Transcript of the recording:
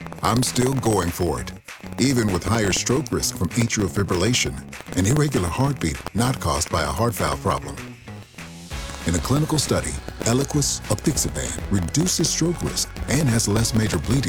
I'm still going for it, even with higher stroke risk from atrial fibrillation, an irregular heartbeat not caused by a heart valve problem. In a clinical study, Eliquis apixaban reduces stroke risk and has less major bleeding